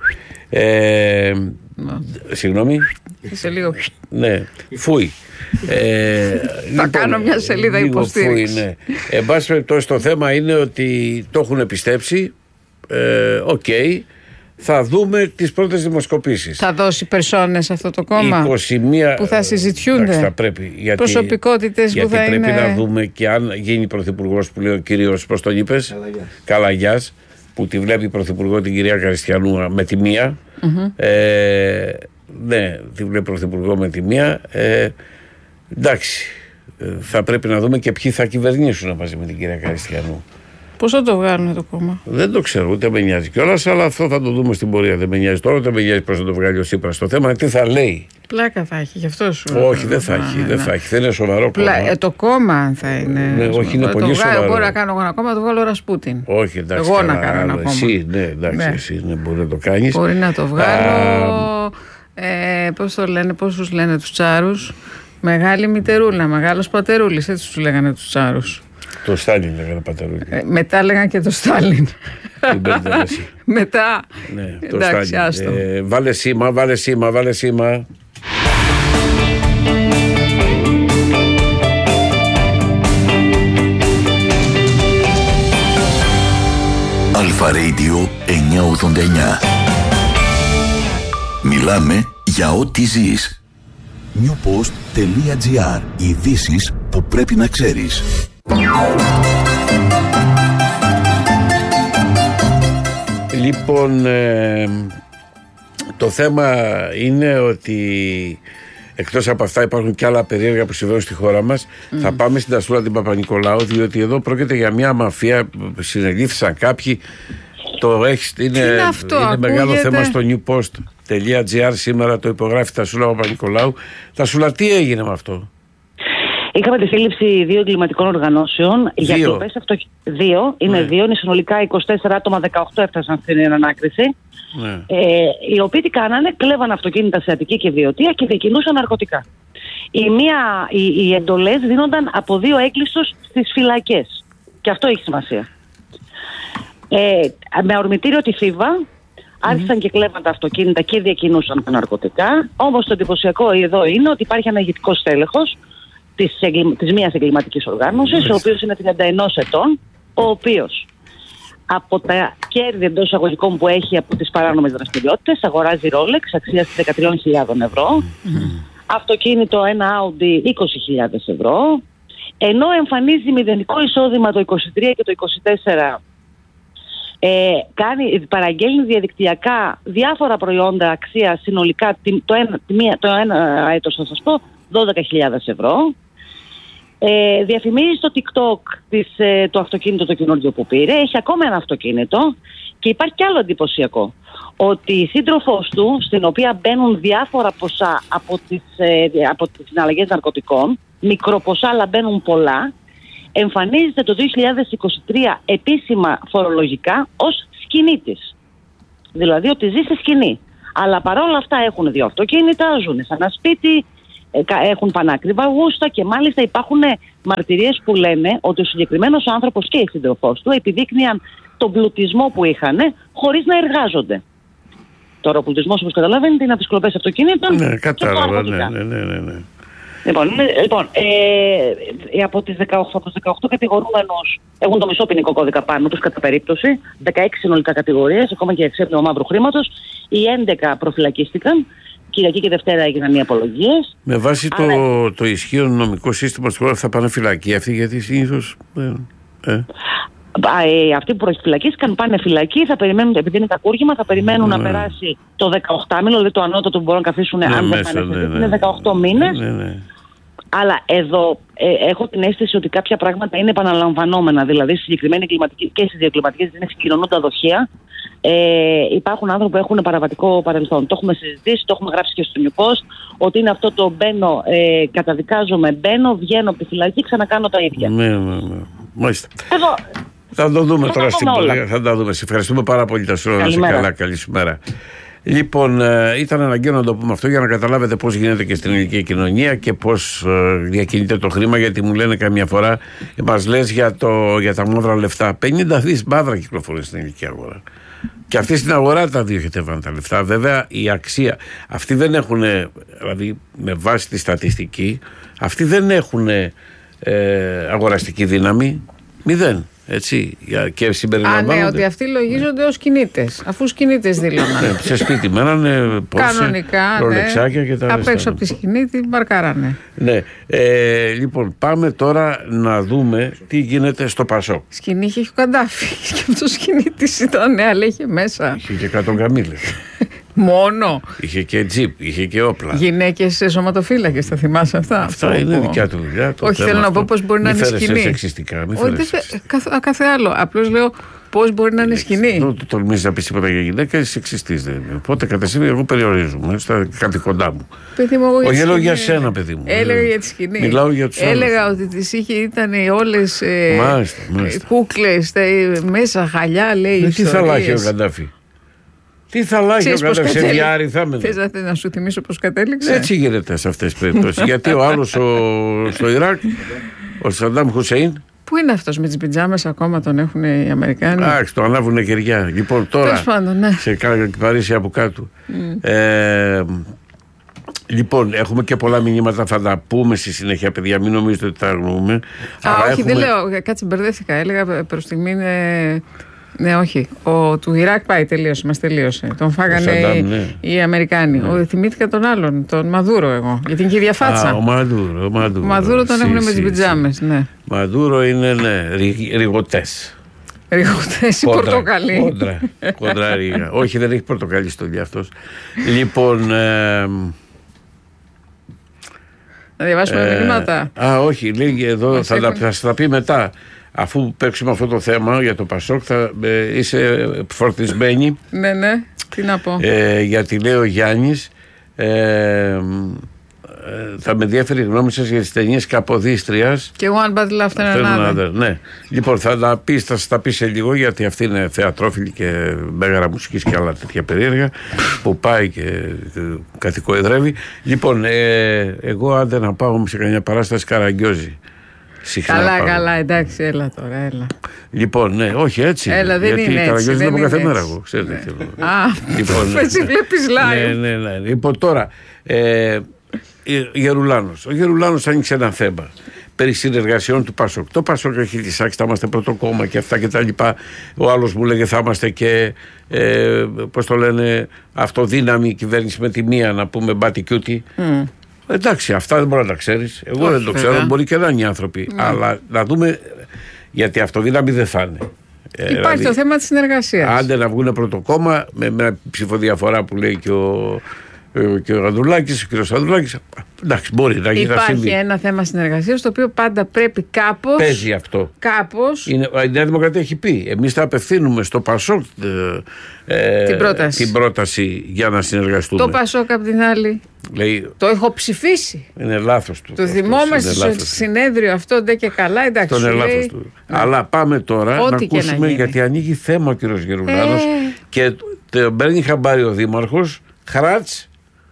Ε, συγγνώμη. Είσαι λίγο. Ναι, φούι. Ε, Θα λοιπόν, κάνω μια σελίδα υποστήριξη. Ναι. Εν πάση περιπτώσει, το θέμα είναι ότι το έχουν πιστέψει. Οκ. Ε, okay. Θα δούμε τις πρώτες δημοσκοπήσεις. Θα δώσει περσόνες αυτό το κόμμα είκοσι μία, που θα συζητιούνται. Εντάξει, θα πρέπει, γιατί, προσωπικότητες γιατί που θα πρέπει είναι. να δούμε και αν γίνει πρωθυπουργός που λέει ο κύριος, πώς τον είπες, Καλαγιάς. Καλαγιάς, που τη βλέπει πρωθυπουργό την κυρία Καριστιανού με τη μία. Mm-hmm. Ε, ναι, τη βλέπει πρωθυπουργό με τη μία. Ε, εντάξει, θα πρέπει να δούμε και ποιοι θα κυβερνήσουν μαζί με την κυρία Καριστιανού. Πώς θα το βγάλουν το κόμμα? Δεν το ξέρω, ούτε με νοιάζει κιόλας, αλλά αυτό θα το δούμε στην πορεία. Δεν με νοιάζει τώρα, ούτε με νοιάζει πώς θα το βγάλει ο Τσίπρας. Το θέμα είναι τι θα λέει. Πλάκα θα έχει, γι' αυτό σου. Όχι, δεν θα έχει, δεν θα έχει. Δεν είναι σοβαρό Πλά... κόμμα. Ε, το κόμμα θα είναι. Ναι, όχι, είναι πολύ σοβαρό. Μπορώ να κάνω εγώ ένα κόμμα, να το βγάλω ο Ρασπούτιν. Όχι, εντάξει. Εγώ να κάνω ένα κόμμα. Εσύ, ναι, εντάξει, ναι. Εσύ ναι, μπορεί να το κάνεις. Μπορεί να το βγάλω. Ε, πώς το λένε, πώς τους λένε τους τσάρους. Μεγάλη μητερούλα, μεγάλος πατερούλης, έτσι τους λέγανε τους τσάρους. Το Στάλιν λέγανε πατερούλη. Ε, μετά λέγανε και το Στάλιν. Μετά. Ναι, το εντάξει, άστο. Ε, βάλε σήμα, βάλε σήμα, βάλε σήμα. Αλφα Radio εννιακόσια ογδόντα εννιά. Μιλάμε για ό,τι ζεις. newpost.gr. Ειδήσεις που πρέπει να ξέρεις. Λοιπόν, ε, το θέμα είναι ότι εκτός από αυτά υπάρχουν και άλλα περίεργα που συμβαίνουν στη χώρα μας. Mm. Θα πάμε στην Τασούλα την Παπα-Νικολάου, διότι εδώ πρόκειται για μια μαφία. Συνελήφθησαν κάποιοι. Το έχεις, είναι είναι, αυτό, είναι μεγάλο ακούγεται... θέμα στο newpost.gr. Σήμερα το υπογράφει Τασούλα Παπα-Νικολάου. Τασούλα, τι έγινε με αυτό? Είχαμε τη σύλληψη δύο εγκληματικών οργανώσεων για κλοπές αυτοκινήτων. Δύο, είναι ναι. δύο, είναι συνολικά είκοσι τέσσερα άτομα, δεκαοκτώ έφτασαν στην ανάκριση. Ναι. Ε, οι οποίοι τι κάνανε, κλέβαν αυτοκίνητα σε Αττική και Βιωτία και διακινούσαν ναρκωτικά. Η μία, οι, οι εντολές δίνονταν από δύο έγκλειστος στις φυλακές. Και αυτό έχει σημασία. Ε, με ορμητήριο τη Φίβα άρχισαν mm-hmm. και κλέβαν τα αυτοκίνητα και διακινούσαν τα ναρκωτικά. Όμως το εντυπωσιακό εδώ είναι ότι υπάρχει ένα ηγετικός τέλεχος της, εγκλη... της μίας εγκληματικής οργάνωσης, mm-hmm. ο οποίος είναι τριάντα ένα ετών, ο οποίος από τα κέρδη εντός εισαγωγικών που έχει από τις παράνομες δραστηριότητες αγοράζει Rolex αξίας δεκατρείς χιλιάδες ευρώ, mm-hmm. αυτοκίνητο ένα Audi είκοσι χιλιάδες ευρώ, ενώ εμφανίζει μηδενικό εισόδημα το είκοσι τρία και το είκοσι τέσσερα. Ε, κάνει, παραγγέλνει διαδικτυακά διάφορα προϊόντα αξία συνολικά το ένα, το ένα έτος θα σας πω δώδεκα χιλιάδες ευρώ. Ε, διαφημίζει στο TikTok της, ε, το αυτοκίνητο το καινούργιο που πήρε. Έχει ακόμα ένα αυτοκίνητο και υπάρχει κι άλλο εντυπωσιακό, ότι η σύντροφός του, στην οποία μπαίνουν διάφορα ποσά από τις, ε, από τις συναλλαγές ναρκωτικών, μικροποσά αλλά μπαίνουν πολλά, εμφανίζεται το δύο χιλιάδες είκοσι τρία επίσημα φορολογικά ως σκηνή της. Δηλαδή ότι ζει σε σκηνή. Αλλά παρόλα αυτά έχουν δύο αυτοκίνητα, ζουν σε ένα σπίτι, έχουν πανάκριβα γούστα και μάλιστα υπάρχουν μαρτυρίες που λένε ότι ο συγκεκριμένος άνθρωπος και η σύντροφός του επιδείκνυαν τον πλουτισμό που είχαν χωρίς να εργάζονται. Τώρα ο πλουτισμός, όπως καταλαβαίνετε, είναι από τις κλοπές αυτοκινήτων. Ναι, κατάλαβα, ναι, ναι, ναι, ναι, ναι. Λοιπόν, λοιπόν ε, από τις δεκαοκτώ, από τους δεκαοκτώ κατηγορούμενους έχουν το μισό ποινικό κώδικα πάνω τους κατά περίπτωση, δεκαέξι συνολικά κατηγορίες, ακόμα και εξέπνευμα μαύρου χρήματος. Οι έντεκα προφυλακίστηκαν, Κυριακή και Δευτέρα έγιναν οι απολογίες. Με βάση το, Αλλά... το ισχύον νομικό σύστημα στη χώρα θα πάνε φυλακή αυτοί, γιατί συνήθως... Ε. Ε, αυτοί που προφυλακίστηκαν πάνε φυλακή, θα περιμένουν, επειδή είναι κακούργημα, θα περιμένουν ναι. να περάσει το δεκαοκτάμηνο, δηλαδή το ανώτατο που μπορούν να καθίσουν ναι, αν δεν πάνε ναι, ναι. είναι δεκαοκτώ μήνες. Ναι, ναι. Αλλά εδώ ε, έχω την αίσθηση ότι κάποια πράγματα είναι επαναλαμβανόμενα. Δηλαδή, συγκεκριμένη και στις δύο κλιματικές είναι συγκοινωνούντα δοχεία. Ε, υπάρχουν άνθρωποι που έχουν παραβατικό παρελθόν. Το έχουμε συζητήσει, το έχουμε γράψει και στο Newpost, ότι είναι αυτό το μπαίνω, ε, καταδικάζομαι, μπαίνω, βγαίνω από τη φυλακή, ξανακάνω τα ίδια. Ναι, ναι, ναι. Μάλιστα. Εδώ, θα το δούμε τώρα στην πορεία. Θα τα δούμε. Σε ευχαριστούμε πάρα πολύ, Τασούλα. Να είσαι καλά. Καλή σου μέρα. Λοιπόν, ε, ήταν αναγκαίο να το πούμε αυτό για να καταλάβετε πώς γίνεται και στην ελληνική κοινωνία και πώς ε, διακινείται το χρήμα. Γιατί μου λένε καμιά φορά, μας λες για, το, για τα μαύρα λεφτά. πενήντα δις μαύρα κυκλοφορούν στην ελληνική αγορά. Και αυτοί στην αγορά τα διοχετεύαν τα λεφτά. Βέβαια η αξία. Αυτοί δεν έχουν, δηλαδή με βάση τη στατιστική, αυτοί δεν έχουν ε, αγοραστική δύναμη. Μηδέν. Έτσι. Και συμπεριλαμβάνονται. Α, ναι, ότι αυτοί λογίζονται ως κινήτες. Αφού ως κινήτες δήλωναν. Ναι, σε σπίτι μένανε κανονικά, ρολεξάκια και τα απ' έξω από τη σκηνή την μπαρκάρανε. Ναι. Ε, λοιπόν, πάμε τώρα να δούμε τι γίνεται στο Πασόκ. Σκηνή είχε ο Καντάφη. Και αυτό σκηνή της ήταν, ναι, αλλά είχε μέσα. Είχε και εκατό καμήλες. Μόνο. Είχε και τζιπ, είχε και όπλα. Γυναίκες σωματοφύλακες, θα θυμάσαι αυτά. Αυτά είναι δικιά του δουλειά. Όχι, θέλω να πω πώς μπορεί να είναι σκηνή. Μη σεξιστικά. Κάθε άλλο. Απλώς λέω πώς μπορεί να είναι σκηνή. Δεν το τολμήσεις να πεις τίποτα για γυναίκα, είσαι σεξιστής. Οπότε κατά στιγμή εγώ περιορίζομαι στα καθηκοντά μου. Παιδί μου, εγώ για Όχι, λέω για σένα, παιδί μου. Έλεγα για τη σκηνή. Μιλάω για τους Έλεγα ότι τις είχε, ήταν όλες κούκλες, μέσα χαλιά, λέει. Τι θα λάχει ο Καντάφη. Τι θα λάγει ο Καντάφη, σε διάρρη θα με. Θες να σου θυμίσω πώς κατέληξε. Έτσι γίνεται σε αυτές τις περιπτώσεις. Γιατί ο άλλος στο Ιράκ, ο Σαντάμ Χουσέιν. Πού είναι αυτός με τις πιτζάμες, ακόμα τον έχουν οι Αμερικάνοι. Εντάξει, το ανάβουνε κεριά. Λοιπόν, τώρα πάντων, ναι. σε Παρίσι από κάτω. Mm. Ε, λοιπόν, έχουμε και πολλά μηνύματα, θα τα πούμε στη συνέχεια, παιδιά. Μην νομίζετε ότι τα αγνοούμε. Α, αλλά όχι, έχουμε... δεν λέω. Κάτσε, μπερδεύτηκα. Έλεγα προς στιγμή είναι. Ναι, όχι. Ο του Ιράκ πάει, τελείωσε. Μας τελείωσε. Τον φάγανε Σαντάμ, ναι. οι Αμερικάνοι. Ναι. Ο, θυμήθηκα τον άλλον, τον Μαδούρο, εγώ. Για την κυρία Φάτσα. Α, ο Μαδούρο. Ο Μαδούρο, Μαδούρο τον έχουν με τις πιτζάμες. Ναι. Μαδούρο είναι, ναι, ριγωτές. Ριγωτές ή πορτοκαλί. Κόντρα. Κόντρα ρίγα. Όχι, δεν έχει πορτοκαλί στο δι' αυτός. Λοιπόν. Ε, να διαβάσουμε ε, μηνύματα. Α, όχι, λέει εδώ, θα τα, θα τα πει μετά. Αφού παίξουμε αυτό το θέμα για το Πασόκ, θα ε, είσαι φορτισμένη. Ναι, ναι, τι να πω. Ε, γιατί λέει ο Γιάννης, ε, ε, θα με ενδιαφέρει η γνώμη σας για τις ταινίες Καποδίστριας. Και One Battle After Another. Ναι. Λοιπόν, θα τα πεις, θα σας τα πει σε λίγο, γιατί αυτή είναι θεατρόφιλη και μέγαρα μουσικής και άλλα τέτοια περίεργα που πάει και καθηκοεδρεύει. Λοιπόν, ε, εγώ άντε να πάω σε καμιά παράσταση Καραγκιόζη. Συχνά καλά, πάω. καλά, εντάξει, έλα τώρα, έλα. Λοιπόν, ναι, όχι έτσι. Έλα, δεν γιατί είναι έτσι. Καραγκιόζη δεν είναι κάθε μέρα έτσι. εγώ, ξέρετε. Ναι. Α, λοιπόν, έτσι βλέπεις live. Ναι, ναι, ναι. Λοιπόν, τώρα, ε, Γερουλάνος. Ο Γερουλάνος άνοιξε ένα θέμα περί συνεργασιών του Πασόκ. Το Πασόκ έχει λυσάξει, θα είμαστε πρώτο κόμμα και αυτά και τα λοιπά. Ο άλλος μου λέγε θα είμαστε και, ε, πώς το λένε, αυτοδύναμη κυβέρνηση με τη μία, να πούμε μπάτι κιούτι. Mm. Εντάξει, αυτά δεν μπορεί να τα ξέρεις. Εγώ όχι, δεν το ξέρω, μπορεί και να είναι οι άνθρωποι. Mm. Αλλά να δούμε, γιατί αυτοδύναμη δεν θα είναι. Υπάρχει δηλαδή, το θέμα της συνεργασίας. Άντε να βγουν πρώτο κόμμα με μια ψηφοδιαφορά που λέει και ο, και ο Ανδρουλάκης, ο κ. Ανδρουλάκης. Εντάξει, μπορεί να γίνει. Υπάρχει ένα θέμα συνεργασίας το οποίο πάντα πρέπει κάπως. Παίζει αυτό. Κάπως. Είναι, η Νέα Δημοκρατία έχει πει. Εμείς θα απευθύνουμε στο Πασόκ ε, την, πρόταση. την πρόταση για να συνεργαστούμε. Το Πασόκ απ' την άλλη. Λέει, το έχω ψηφίσει. Είναι λάθος του. Το θυμόμαστε στο συνέδριο αυτό, ντε και καλά, εντάξει. Αυτό είναι λάθος του. Ναι. Αλλά πάμε τώρα ό,τι να ακούσουμε, να γιατί ανοίγει θέμα ο κ. Γερουλάνος ε... και το μπαίνει χαμπάρι ο Δήμαρχος, χράτς,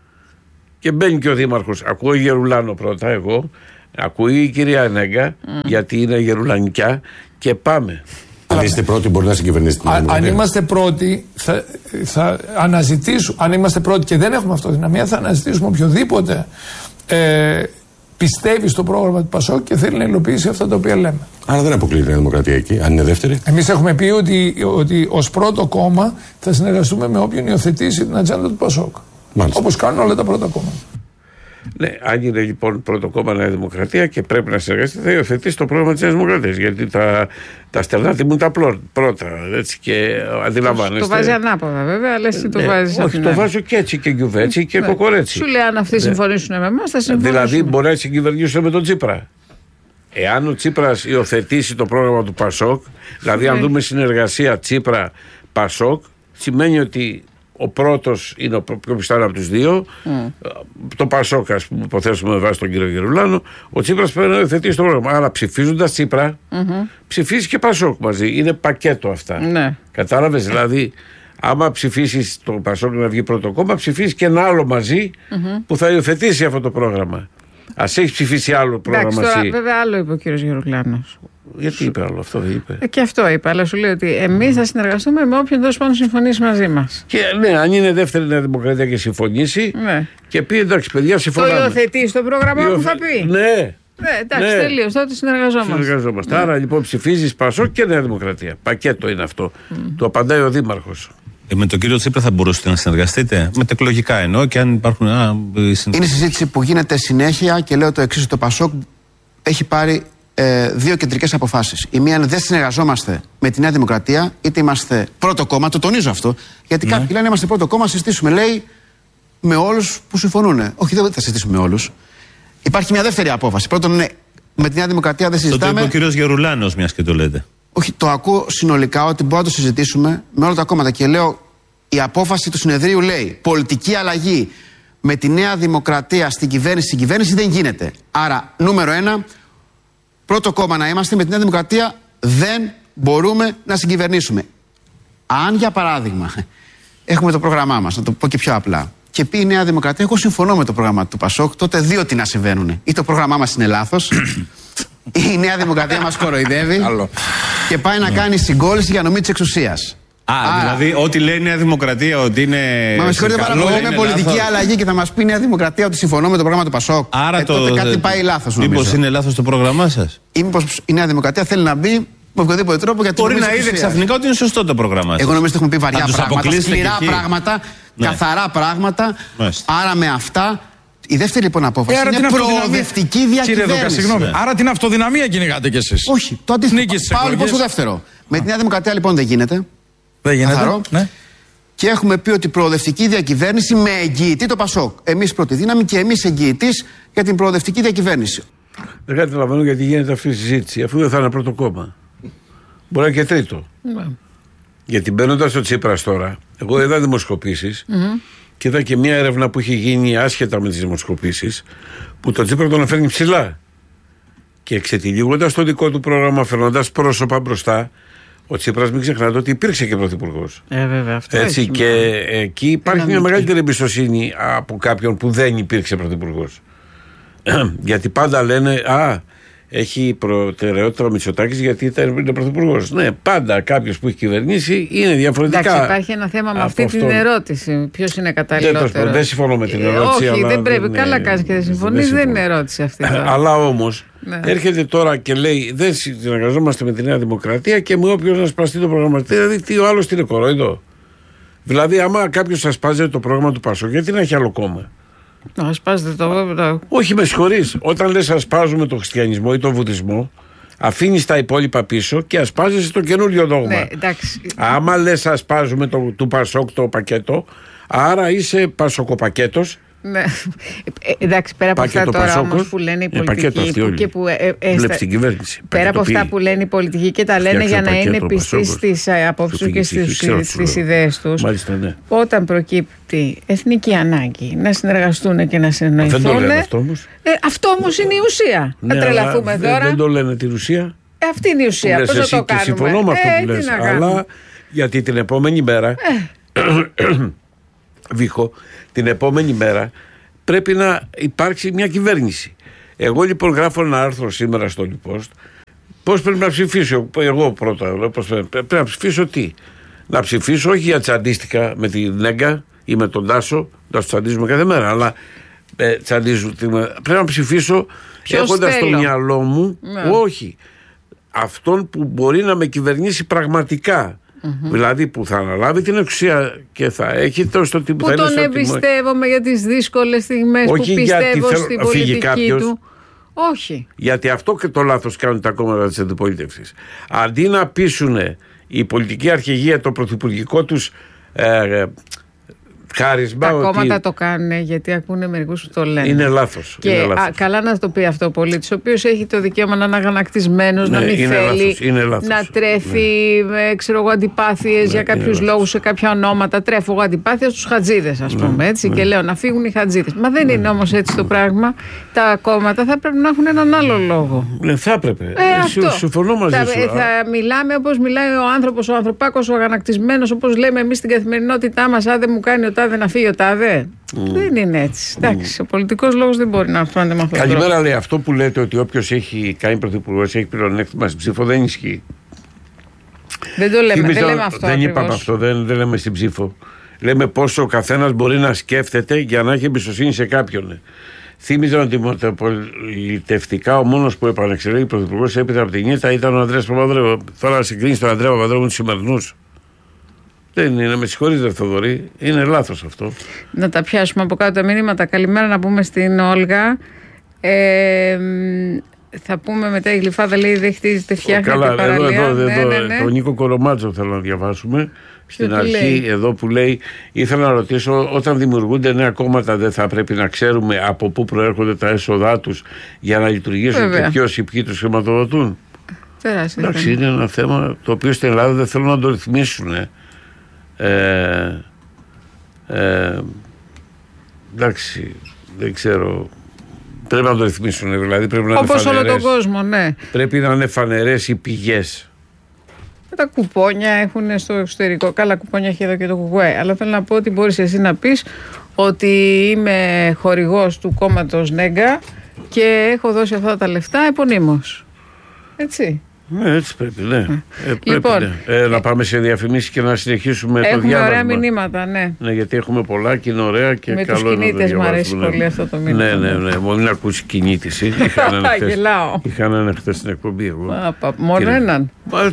και μπαίνει και ο Δήμαρχος. Ακούω Γερουλάνο πρώτα, εγώ. Ακούει η κυρία Νέγκα, mm. γιατί είναι γερουλανικιά, και πάμε. Αν είστε πρώτοι, μπορεί να συγκυβερνήσετε την Δημοκρατία. Αν είμαστε πρώτοι, θα, θα αναζητήσουμε. Αν είμαστε πρώτοι και δεν έχουμε αυτοδυναμία, θα αναζητήσουμε οποιοδήποτε ε, πιστεύει στο πρόγραμμα του Πασόκ και θέλει να υλοποιήσει αυτά τα οποία λέμε. Άρα δεν αποκλείεται η Δημοκρατία εκεί, αν είναι δεύτερη. Εμείς έχουμε πει ότι, ότι ως πρώτο κόμμα θα συνεργαστούμε με όποιον υιοθετήσει την ατζέντα του Πασόκ. Όπως κάνουν όλα τα πρώτα κόμματα. Ναι, αν είναι λοιπόν πρώτο κόμμα Νέα Δημοκρατία και πρέπει να συνεργαστεί, θα υιοθετήσει το πρόγραμμα της Νέας Δημοκρατίας. Γιατί τα, τα στερνά τιμούν τα πρώτα. Έτσι, και αντιλαμβάνεστε. Το βάζει ανάποδα, βέβαια, αλλά εσύ το ναι, βάζει. Όχι, το βάζω και έτσι και γιουβέτσι και ναι. κοκορέτσι. Σου λέει, αν αυτοί ναι. συμφωνήσουν με εμάς, θα συμφωνήσουν. Δηλαδή, μπορεί να συγκυβερνήσουν με τον Τσίπρα. Εάν ο Τσίπρας υιοθετήσει το πρόγραμμα του Πασόκ, δηλαδή, αν δούμε συνεργασία Τσίπρα-Πασόκ, σημαίνει ότι ο πρώτος είναι ο πιο πιστός από τους δύο. Mm. Το Πασόκ, ας πούμε, υποθέσουμε με βάση τον κύριο Γερουλάνο, ο Τσίπρας πρέπει να υιοθετήσει το πρόγραμμα. Άρα ψηφίζοντας Τσίπρα, mm-hmm. ψηφίζει και Πασόκ μαζί. Είναι πακέτο αυτά. Ναι. Κατάλαβες, δηλαδή, άμα ψηφίσεις το Πασόκ να βγει πρώτο κόμμα, ψηφίσεις και ένα άλλο μαζί mm-hmm. που θα υιοθετήσει αυτό το πρόγραμμα. Ας έχει ψηφίσει άλλο πρόγραμμα. Εντάξει, τώρα, βέβαια, άλλο είπε ο κύριος Γεροκλάνος. Γιατί είπε άλλο, αυτό δεν είπε. Ε, και αυτό είπε, αλλά σου λέει ότι εμείς θα συνεργαστούμε με όποιον τέλος πάντων συμφωνήσει μαζί μας. Και ναι, αν είναι δεύτερη Νέα Δημοκρατία και συμφωνήσει. Ναι. Και πει εντάξει, παιδιά, συμφωνάμε. Το υιοθετεί στο πρόγραμμα Υιοθε... που θα πει. Ναι. Ναι, εντάξει, ναι. Τελείως. Τότε συνεργαζόμαστε. Συνεργαζόμαστε. Ναι. Άρα λοιπόν ψηφίζεις Πασόκ και Νέα Δημοκρατία. Πακέτο είναι αυτό. Mm. Το απαντάει ο Δήμαρχος. Ε, με τον κύριο Τσίπρα θα μπορούσατε να συνεργαστείτε? Μετεκλογικά εννοώ, και αν υπάρχουν. Α, είναι συζήτηση που γίνεται συνέχεια και λέω το εξής: το Πασόκ έχει πάρει ε, δύο κεντρικές αποφάσεις. Η μία είναι δεν συνεργαζόμαστε με τη Νέα Δημοκρατία, είτε είμαστε πρώτο κόμμα, το τονίζω αυτό, γιατί ναι. Κάποιοι λένε είμαστε πρώτο κόμμα, συζητήσουμε, λέει, με όλους που συμφωνούν. Όχι, δεν θα συζητήσουμε με όλους. Υπάρχει μια δεύτερη απόφαση. Πρώτον, είναι με τη Νέα Δημοκρατία δεν συζητάμε. Το είπε ο κύριος Γερουλάνος, μιας και το λέτε. Όχι, το ακούω συνολικά ότι μπορούμε να το συζητήσουμε με όλα τα κόμματα. Και λέω, η απόφαση του συνεδρίου λέει πολιτική αλλαγή με τη Νέα Δημοκρατία στην κυβέρνηση, στην κυβέρνηση δεν γίνεται. Άρα, νούμερο ένα, πρώτο κόμμα να είμαστε, με τη Νέα Δημοκρατία δεν μπορούμε να συγκυβερνήσουμε. Αν για παράδειγμα έχουμε το πρόγραμμά μας, να το πω και πιο απλά, και πει η Νέα Δημοκρατία, εγώ συμφωνώ με το πρόγραμμα του Πασόκ, τότε δύο τι να συμβαίνουν. Ή το πρόγραμμά μας είναι λάθος, ή η Νέα Δημοκρατία μας κοροϊδεύει και πάει να κάνει συγκόλληση για νομή της εξουσίας. Α, Άρα, δηλαδή, ό,τι λέει η Νέα Δημοκρατία ότι είναι. Μα με συγχωρείτε πάρα πολύ. Είναι πολιτική λάθος. Αλλαγή και θα μας πει η Νέα Δημοκρατία ότι συμφωνώ με το πρόγραμμα του Πασόκ. Άρα ε, το, τότε κάτι πάει λάθος. Μήπως είναι λάθος το πρόγραμμά σας? Ή μήπως η Νέα Δημοκρατία θέλει να μπει με οποιοδήποτε τρόπο για την Μπορεί να είδε ξαφνικά ότι είναι σωστό το πρόγραμμά σας. Εγώ νομίζω ότι έχουμε πει βαριά πράγματα, σκληρά πράγματα, ναι. καθαρά πράγματα. Μάλιστα. Άρα με αυτά. Η δεύτερη λοιπόν απόφαση ε, είναι προοδευτική διακυβέρνηση. Ναι. Άρα την αυτοδυναμία κυνηγάτε κι εσείς. Όχι, το αντίθετο. Πάω λοιπόν στο δεύτερο. Με τη Νέα Δημοκρατία λοιπόν δεν γίνεται. Δεν γίνεται. Ναι. Και έχουμε πει ότι προοδευτική διακυβέρνηση με εγγυητή το Πασόκ. Εμείς πρώτη δύναμη και εμείς εγγυητής για την προοδευτική διακυβέρνηση. Δεν καταλαβαίνω γιατί γίνεται αυτή η συζήτηση, αφού δεν θα είναι πρώτο κόμμα. Μπορεί να είναι και τρίτο. Ναι. Γιατί μπαίνοντας στο Τσίπρας τώρα, εγώ είδα δημοσκοπήσεις mm-hmm. και είδα και μια έρευνα που είχε γίνει άσχετα με τις δημοσκοπήσεις, που το Τσίπρα τον φέρνει ψηλά. Και εξετυλίγοντας το δικό του πρόγραμμα, φέρνοντας πρόσωπα μπροστά, ο Τσίπρας μην ξεχνάτε ότι υπήρξε και πρωθυπουργός. Ε, βέβαια, αυτό έτσι, και μια... εκεί υπάρχει μια μεγαλύτερη εμπιστοσύνη από κάποιον που δεν υπήρξε πρωθυπουργός. Γιατί πάντα λένε, α, έχει προτεραιότητα ο Μητσοτάκης γιατί είναι πρωθυπουργός. Ναι, πάντα κάποιος που έχει κυβερνήσει είναι διαφορετικά. Εντάξει, υπάρχει ένα θέμα με αυτή αυτόν... την ερώτηση. Ποιος είναι καταλληλότερος. Δεν, δεν συμφωνώ με την ερώτηση. Ε, όχι, αλλά δεν πρέπει. Δεν, καλά κάνεις και δεν συμφωνείς. Δεν είναι ερώτηση αυτή. Αλλά όμως ναι. έρχεται τώρα και λέει δεν συνεργαζόμαστε με τη Νέα Δημοκρατία και με όποιος να σπαστεί το πρόγραμμα. Δηλαδή, τι ο άλλος τι είναι κορόιδο. Δηλαδή, άμα κάποιος θα σπάζει το πρόγραμμα του Πασόκ, γιατί να έχει άλλο κόμμα. Να ασπάζετε το. Όχι, με συγχωρείς. Όταν λες ασπάζουμε τον χριστιανισμό ή τον βουδισμό, αφήνεις τα υπόλοιπα πίσω και ασπάζεσαι το καινούριο δόγμα. Ναι, εντάξει. Άμα λες ασπάζουμε το, του Πασόκ το πακέτο, άρα είσαι πασοκοπακέτος. Ναι. Ε, εντάξει, πέρα από αυτά τώρα όμως που λένε οι πολιτικοί. Ε, και που, ε, ε, στα, την κυβέρνηση. Πέρα από αυτά που λένε οι πολιτικοί και τα λένε για να είναι πιστοί στις απόψεις τους και στις ιδέες τους. Μάλιστα, ναι. Όταν προκύπτει εθνική ανάγκη να συνεργαστούν και να συνεννοηθούν. Δεν το λένε αυτό όμως. Ε, αυτό όμως είναι η ουσία. Ναι, θα τρελαθούμε δεν, τώρα. Δεν το λένε την ουσία. Ε, αυτή είναι η ουσία. Πώς θα το κάνουμε. Συμφωνώ με αυτό που λες. Αλλά γιατί την επόμενη μέρα. Βίχο, την επόμενη μέρα πρέπει να υπάρξει μια κυβέρνηση. Εγώ λοιπόν γράφω ένα άρθρο σήμερα στο Λιπόστ. Πώς πρέπει να ψηφίσω, εγώ πρώτα. Πώς πρέπει, πρέπει να ψηφίσω τι. Να ψηφίσω όχι για τσαντίστηκα με την Νέγκα ή με τον Τάσο, να του τσαντίζουμε κάθε μέρα, αλλά ε, τσαντίζουν. Πρέπει να ψηφίσω έχοντας στο μυαλό μου, ναι. όχι, αυτόν που μπορεί να με κυβερνήσει πραγματικά. Mm-hmm. Δηλαδή που θα αναλάβει την εξουσία και θα έχει το στο τι που θα είναι. Που τον εμπιστεύομαι για τις δύσκολες στιγμές που πιστεύω θέλω, στην πολιτική κάποιος, του. Όχι. Γιατί αυτό και το λάθος κάνουν τα κόμματα της αντιπολίτευσης. Αντί να πείσουν η πολιτική αρχηγία το πρωθυπουργικό τους ε, χάρισμα. Τα ότι... κόμματα το κάνουν γιατί ακούνε μερικούς που το λένε. Είναι λάθος. Και είναι λάθος. Α, καλά να το πει αυτό ο πολίτης, ο οποίος έχει το δικαίωμα να είναι αγανακτισμένος, ναι, να μην είναι θέλει λάθος, είναι λάθος. να τρέφει ναι. ξέρω εγώ αντιπάθειες ναι, για κάποιους λόγους σε κάποια ονόματα. Τρέφω εγώ αντιπάθεια στους χατζίδες, ας πούμε, έτσι, ναι. και λέω να φύγουν οι χατζίδες. Μα δεν ναι. είναι όμως έτσι το πράγμα. Τα κόμματα θα πρέπει να έχουν έναν άλλο λόγο. Ναι, θα έπρεπε. Ε, αυτό. Συμφωνώ μαζί θα, σου. Θα μιλάμε όπως μιλάει ο άνθρωπος, ο ανθρωπάκος, ο αγανακτισμένος, όπως λέμε εμείς στην καθημερινότητά μας. Αν δεν μου κάνει ο τάδε να φύγει ο τάδε. Mm. Δεν είναι έτσι. Εντάξει, mm. ο πολιτικός λόγος δεν μπορεί να έρθει με αυτό. Καλημέρα, λέει. Αυτό που λέτε ότι όποιος έχει κάνει πρωθυπουργός έχει πλεονέκτημα στην ψήφο δεν ισχύει. Δεν το λέμε, Θυμίζω, δεν λέμε αυτό. Δεν ακριβώς. Είπαμε αυτό, δεν, δεν λέμε στην ψήφο. Λέμε πόσο ο καθένας μπορεί να σκέφτεται για να έχει εμπιστοσύνη σε κάποιον. Θύμιζαν ότι μεταπολιτευτικά ο μόνος που επανεξελέγει πρωθυπουργός έπειτα από την ήττα ήταν ο Ανδρέας Παπανδρέου. Τώρα συγκρίνει τον Ανδρέα Παπανδρέου με τους σημερινούς. Δεν είναι, με συγχωρείτε, Θοδωρή, είναι λάθος αυτό. Να τα πιάσουμε από κάτω τα μηνύματα. Καλημέρα να πούμε στην Όλγα. Ε, θα πούμε μετά η Γλυφάδα λέει δεν χτίζεται, φτιάχνεται Καλά, παραλία. Εδώ, εδώ, ναι, εδώ ναι, ναι. τον Νίκο Κορομάτζο θέλω να διαβάσουμε. Στην τι αρχή λέει? Εδώ που λέει, ήθελα να ρωτήσω, όταν δημιουργούνται νέα κόμματα δεν θα πρέπει να ξέρουμε από πού προέρχονται τα έσοδά τους για να λειτουργήσουν? Βέβαια. Και ποιος ή ποιοι τους χρηματοδοτούν? Τεράστια. Εντάξει, είναι ένα θέμα το οποίο στην Ελλάδα δεν θέλουν να το ρυθμίσουν. Ε, ε, εντάξει, δεν ξέρω. Πρέπει να το ρυθμίσουν, δηλαδή πρέπει να όπως είναι όλο τον κόσμο, ναι. Πρέπει να είναι φανερές οι πηγές. Τα κουπόνια έχουν στο εξωτερικό. Καλά, κουπόνια έχει εδώ και το κουκουέ. Αλλά θέλω να πω ότι μπορείς εσύ να πεις ότι είμαι χορηγός του κόμματος Νέγκα και έχω δώσει αυτά τα λεφτά επωνύμως. Έτσι. Ναι, έτσι πρέπει, ναι. Ε, πρέπει, λοιπόν, ναι. Ε, να πάμε σε διαφημίσεις και να συνεχίσουμε έχουμε το διάβασμα. Έχουμε ωραία μηνύματα, ναι. Ναι, γιατί έχουμε πολλά και είναι ωραία και με καλό τους κινήτες μου αρέσει ναι. πολύ αυτό το μήνυμα. Ναι, ναι, ναι. Μόνο να ακούσει κινήτηση. Είχαν ένα χθες στην εκπομπή εγώ. Μόνο έναν.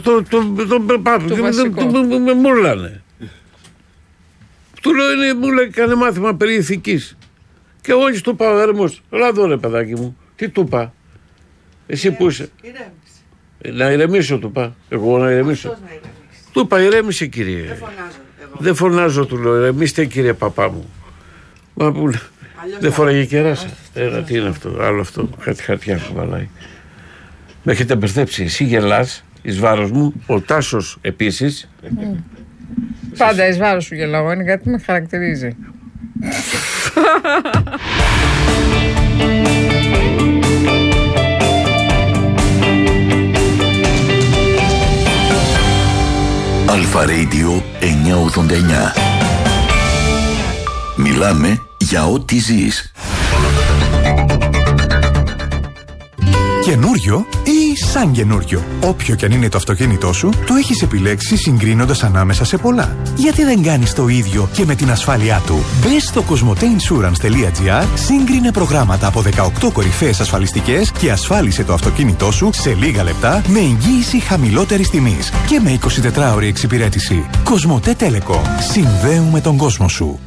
Με μουρλάνε. Του λέω, μου λέει, κάνε μάθημα περί ηθικής. Και εγώ του είπα, Έρμος, έλα εδώ ρε παιδάκι μου. Τι του είπα? Εσύ που είσαι? Να ηρεμήσω, του είπα. Εγώ να ηρεμήσω. Του είπα, ηρέμησε κύριε. Δεν φωνάζω. Εγώ. Δεν φωνάζω, του λέω, ηρεμήστε κύριε παπά μου. Μα που. Δεν φοράγε κεράσα. Ένα, τι είναι αυτό, άλλο αυτό. Κάτι χαρτιά που βαλάει. Με έχετε μπερδέψει. Εσύ γελάς εις βάρος μου. Ο Τάσος επίσης. Mm. Πάντα εις βάρος σου γελάω. Είναι κάτι που με χαρακτηρίζει. Αλφα Radio εννιακόσια ογδόντα εννιά. Μιλάμε για ό,τι ζεις. Καινούριο ή σαν καινούριο. Όποιο κι αν είναι το αυτοκίνητό σου, το έχεις επιλέξει συγκρίνοντας ανάμεσα σε πολλά. Γιατί δεν κάνεις το ίδιο και με την ασφάλειά του? Μπες στο κοσμοτέινσουρανς τελεία τζι άρ, σύγκρινε προγράμματα από δεκαοκτώ κορυφαίες ασφαλιστικές και ασφάλισε το αυτοκίνητό σου σε λίγα λεπτά με εγγύηση χαμηλότερης τιμής και με εικοσιτετράωρη εξυπηρέτηση. Κοσμοτέ Telecom. Συνδέουμε τον κόσμο σου.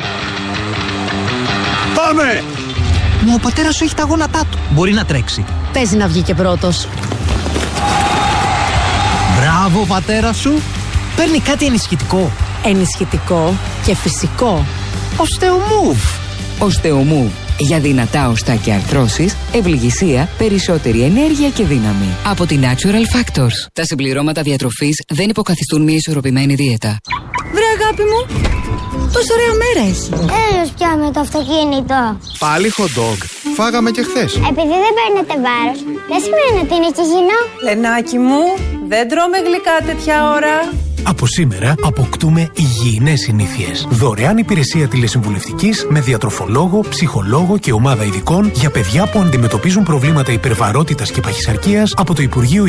Πάμε! Μα ο πατέρας σου έχει τα γόνατά του. Μπορεί να τρέξει. Παίζει να βγει και πρώτος. Μπράβο, ο πατέρας σου. Παίρνει κάτι ενισχυτικό. Ενισχυτικό και φυσικό. Οστεομούβ. Οστεομούβ. Για δυνατά οστά και αρθρώσεις, ευληγησία, περισσότερη ενέργεια και δύναμη. Από τη Natural Factors. Τα συμπληρώματα διατροφής δεν υποκαθιστούν μια ισορροπημένη δίαιτα. Βρε αγάπη μου, τόσο ωραία μέρα έχει. Έλος πια με το αυτοκίνητο. Πάλι hot dog. Φάγαμε και χθες. Επειδή δεν παίρνετε βάρος, δεν σημαίνει ότι είναι και υγιεινό. Λενάκι μου, δεν τρώμε γλυκά τέτοια ώρα. Από σήμερα αποκτούμε υγιεινές συνήθειες. Δωρεάν υπηρεσία τηλεσυμβουλευτικής με διατροφολόγο, ψυχολόγο και ομάδα ειδικών για παιδιά που αντιμετωπίζουν προβλήματα υπερβαρότητας και παχυσαρκίας από το Υπουργείο